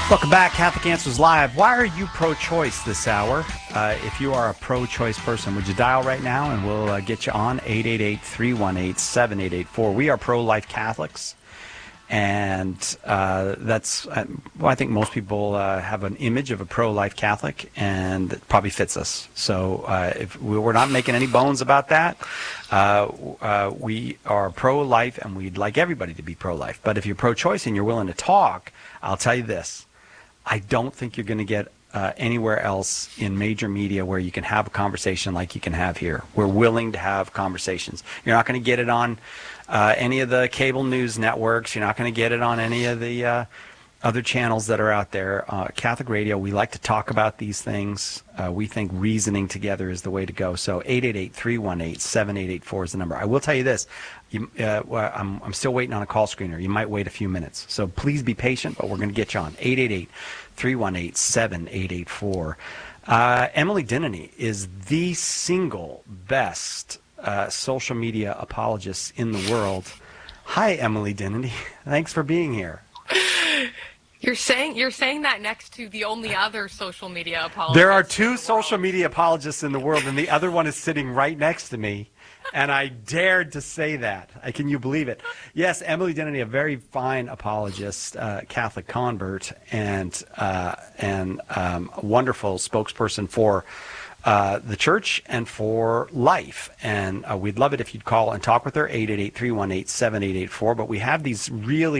Welcome back, Catholic Answers Live. Why are you pro-choice this hour? If you are a pro-choice person, would you dial right now and we'll get you on 888-318-7884. We are pro-life Catholics, and that's, well, I think most people have an image of a pro-life Catholic, and it probably fits us. So if we're not making any bones about that. We are pro-life, and we'd like everybody to be pro-life. But if you're pro-choice and you're willing to talk, I'll tell you this. I don't think you're going to get anywhere else in major media where you can have a conversation like you can have here. We're willing to have conversations. You're not going to get it on any of the cable news networks. You're not going to get it on any of the other channels that are out there. Catholic Radio, we like to talk about these things. We think reasoning together is the way to go. So 888-318-7884 is the number. I will tell you this. I'm still waiting on a call screener. You might wait a few minutes. So please be patient, but we're going to get you on. 888-318-7884. Emily Denneny is the single best social media apologist in the world. Hi, Emily Denneny. Thanks for being here. You're saying that next to the only other social media apologist. There are two social media apologists in the world, and the other one is sitting right next to me, and I dared to say that. Can you believe it? Yes, Emily Denneny, a very fine apologist, Catholic convert, and a wonderful spokesperson for the church and for life. And we'd love it if you'd call and talk with her, 888-318-7884. But we have these really